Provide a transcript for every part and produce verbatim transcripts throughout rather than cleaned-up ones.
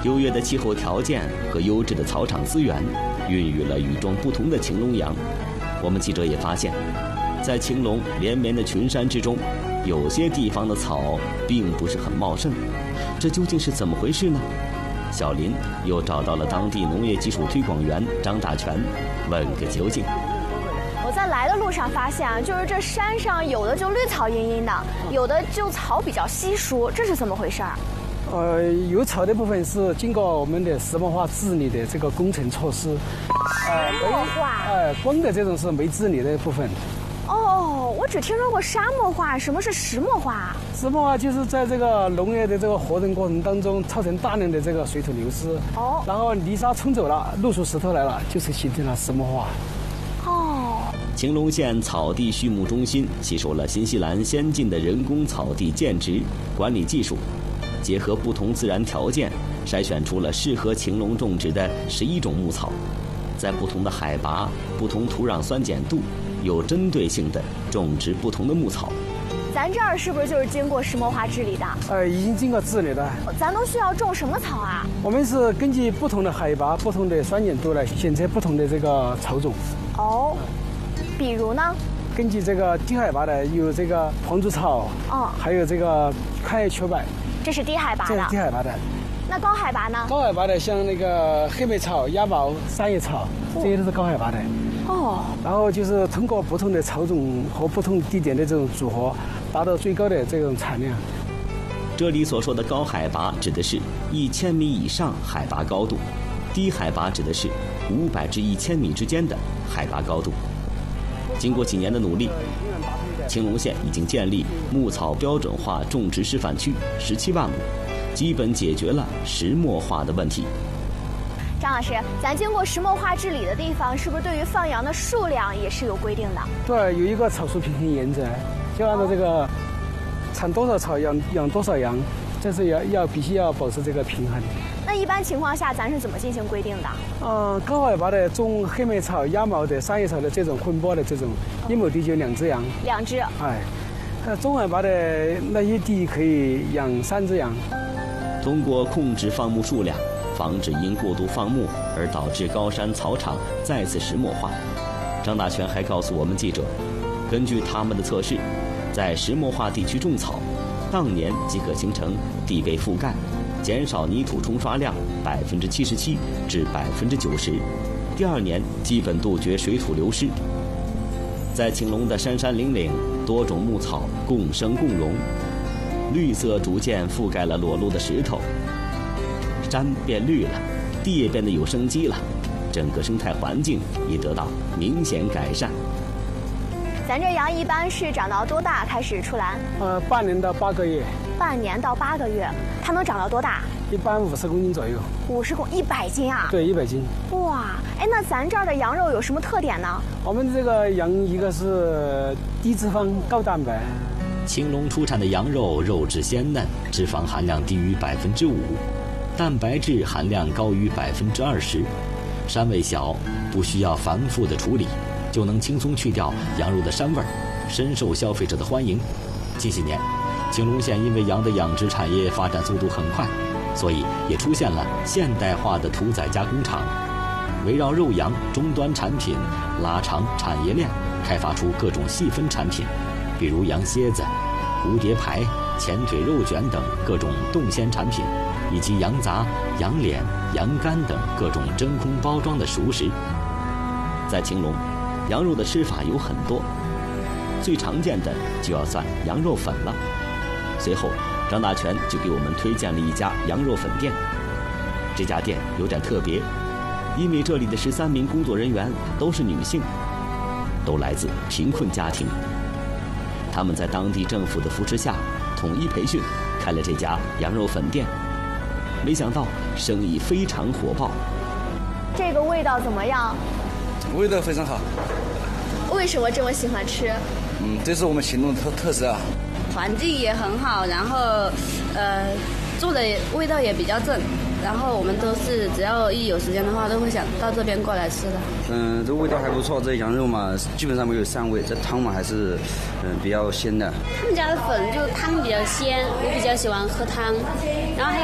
优越的气候条件和优质的草场资源，孕育了与众不同的青龙羊。我们记者也发现，在青龙连绵的群山之中，有些地方的草并不是很茂盛，这究竟是怎么回事呢？小林又找到了当地农业技术推广员张大全，问个究竟。 我在来的路上发现啊，就是这山上有的就绿草茵茵的，有的就草比较稀疏，这是怎么回事儿？ 呃，有草的部分是经过我们的石墨化治理的这个工程措施。 石墨化？ 呃，光的这种是没治理的部分。 哦，我只听说过沙漠化，什么是石墨化？ 石墨化就是在这个农业的这个活动过程当中，造成大量的这个水土流失。哦。然后泥沙冲走了，露出石头来了，就是形成了石墨化。 哦。 青龙县草地畜牧中心吸收了新西兰先进的人工草地建植管理技术，结合不同自然条件，筛选出了适合青龙种植的十一种牧草，在不同的海拔、不同土壤酸碱度，有针对性的种植不同的牧草。 咱这儿是不是就是经过石墨化治理的？ 呃，已经经过治理的。 咱都需要种什么草啊？ 我们是根据不同的海拔、不同的酸碱度来选择不同的这个草种。 哦，比如呢？ 根据这个低海拔的有这个黄竹草，哦，还有这个宽叶雀柏。 这是低海拔的。 这是低海拔的。 那高海拔呢？ 高海拔的像那个黑莓草、鸭毛、三叶草，这些都是高海拔的。哦。然后就是通过不同的草种和不同地点的这种组合，达到最高的这种产量。 这里所说的高海拔指的是一千米以上海拔高度，低海拔指的是五百至一千米之间的海拔高度。经过几年的努力，青龙县已经建立牧草标准化种植示范区十七万亩，基本解决了石墨化的问题。 张老师，咱经过石墨化治理的地方，是不是对于放羊的数量也是有规定的？ 对，有一个草数平衡原则，就按照这个产多少草养养多少羊，这是要要必须要保持这个平衡。 那一般情况下，咱是怎么进行规定的？ 嗯，高海拔的种黑莓草、鸭毛的、三叶草的这种混播的这种，一亩地就两只羊。 两只。 哎，呃，中海拔的那些地可以养三只羊。 通过控制放牧数量，防止因过度放牧而导致高山草场再次石墨化。张大全还告诉我们记者，根据他们的测试，在石墨化地区种草，当年即可形成地被覆盖，减少泥土冲刷量百分之七十七至百分之九十，第二年基本杜绝水土流失。在青龙的山山岭岭，多种牧草共生共荣，绿色逐渐覆盖了裸露的石头，山变绿了，地也变得有生机了，整个生态环境也得到明显改善。 咱这羊一般是长到多大开始出栏？ 呃，半年到八个月。 半年到八个月，它能长到多大？ 一般五十公斤左右。 五十公一百斤啊？ 对，一百斤。 哇，哎，那咱这儿的羊肉有什么特点呢？ 我们这个羊一个是低脂肪高蛋白。 青龙出产的羊肉肉质鲜嫩，脂肪含量低于百分之五，蛋白质含量高于百分之二十，膻味小，不需要繁复的处理，就能轻松去掉羊肉的膻味儿，深受消费者的欢迎。近些年，青龙县因为羊的养殖产业发展速度很快，所以也出现了现代化的屠宰加工厂，围绕肉羊终端产品拉长产业链，开发出各种细分产品，比如羊蝎子、蝴蝶排、前腿肉卷等各种冻鲜产品，以及羊杂、羊脸、羊肝等各种真空包装的熟食。在青龙，羊肉的吃法有很多，最常见的就要算羊肉粉了。随后张大全就给我们推荐了一家羊肉粉店。这家店有点特别，因为这里的十三名工作人员都是女性，都来自贫困家庭。他们在当地政府的扶持下，统一培训，开了这家羊肉粉店。没想到生意非常火爆。 这个味道怎么样？ 味道非常好。 为什么这么喜欢吃？ 嗯，这是我们青龙的特特色啊。 环境也很好，然后，呃，做的味道也比较正，然后我们都是只要一有时间的话，都会想到这边过来吃的。 嗯，这味道还不错，这羊肉嘛，基本上没有膻味，这汤嘛还是嗯比较鲜的。 他们家的粉就汤比较鲜，我比较喜欢喝汤，然后还有肉也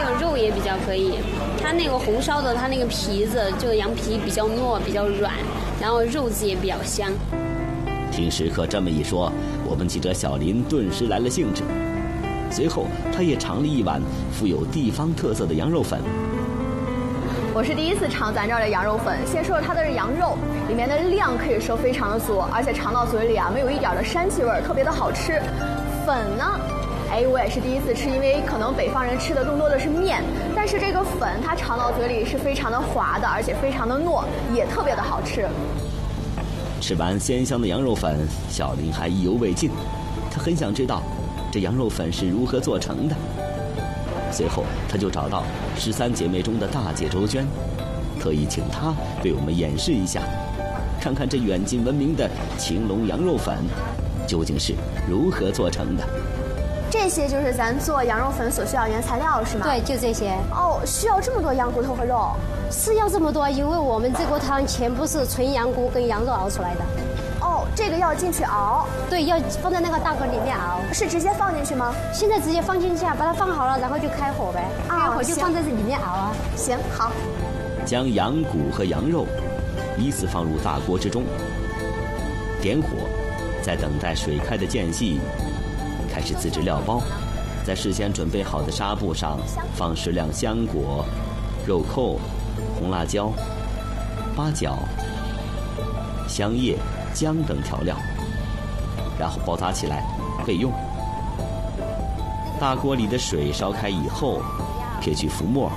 也比较可以。它那个红烧的，它那个皮子就羊皮比较糯，比较软，然后肉质也比较香。 听食客这么一说，我们记者小林顿时来了兴致。随后，他也尝了一碗富有地方特色的羊肉粉。 我是第一次尝咱这儿的羊肉粉。先说说它的羊肉，里面的量可以说非常的足，而且尝到嘴里啊，没有一点的膻气味，特别的好吃。粉呢，哎，我也是第一次吃，因为可能北方人吃的更多的是面，但是这个粉它尝到嘴里是非常的滑的，而且非常的糯，也特别的好吃。 吃完鲜香的羊肉粉，小林还意犹未尽，他很想知道这羊肉粉是如何做成的。随后，他就找到十三姐妹中的大姐周娟，特意请她为我们演示一下，看看这远近闻名的青龙羊肉粉究竟是如何做成的。 这些就是咱做羊肉粉所需要原材料是吗？ 对，就这些。 哦，需要这么多羊骨头和肉？ 是要这么多，因为我们这锅汤全部是纯羊骨跟羊肉熬出来的。 哦，这个要进去熬？ 对，要放在那个大锅里面熬。 是直接放进去吗？ 现在直接放进去啊，把它放好了，然后就开火呗。啊，开火就放在这里面熬啊。 行，好。 将羊骨和羊肉依次放入大锅之中，点火，在等待水开的间隙，开始自制料包。在事先准备好的纱布上放适量香果、肉蔻、红辣椒、八角、香叶、姜等调料，然后包扎起来备用。大锅里的水烧开以后，撇去浮沫，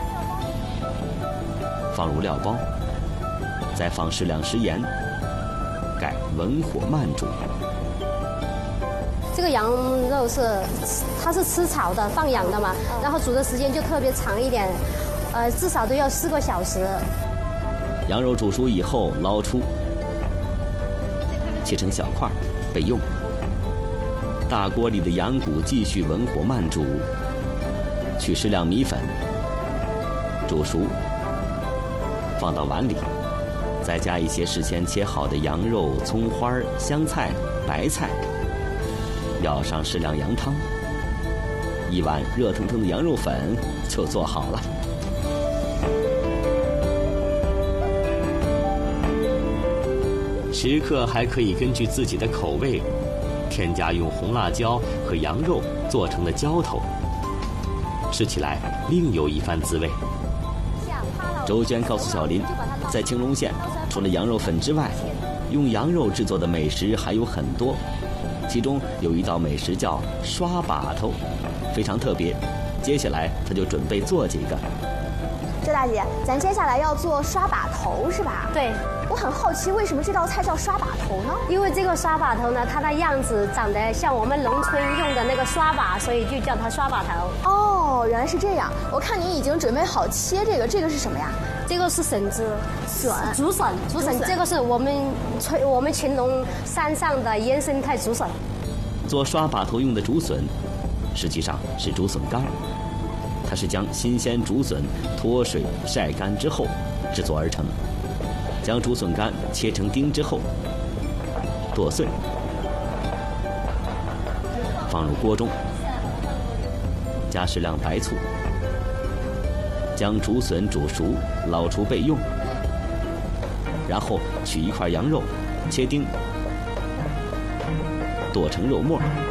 放入料包，再放适量食盐，盖文火慢煮。 这个羊肉是它是吃草的，放养的嘛，然后煮的时间就特别长一点，呃，至少都要四个小时。 羊肉煮熟以后捞出，切成小块备用。大锅里的羊骨继续文火慢煮，取适量米粉，煮熟，放到碗里，再加一些事先切好的羊肉、葱花、香菜、白菜，舀上适量羊汤，一碗热腾腾的羊肉粉就做好了。食客还可以根据自己的口味，添加用红辣椒和羊肉做成的浇头，吃起来另有一番滋味。周娟告诉小林，在青龙县除了羊肉粉之外，用羊肉制作的美食还有很多，其中有一道美食叫刷把头，非常特别。接下来他就准备做几个。 周大姐，咱接下来要做刷把头是吧？ 对。 我很好奇，为什么这道菜叫刷把头呢？ 因为这个刷把头呢，它的样子长得像我们农村用的那个刷把，所以就叫它刷把头。 哦，原来是这样。我看您已经准备好切这个，这个是什么呀？ 这个是笋子， 笋， 竹笋，竹笋，这个是我们吹我们秦龙山上的原生态竹笋。 做刷把头用的竹笋，实际上是竹笋干，它是将新鲜竹笋脱水晒干之后制作而成。将竹笋干切成丁之后，剁碎，放入锅中，加适量白醋，将竹笋煮熟，捞出备用。然后取一块羊肉，切丁，剁成肉末，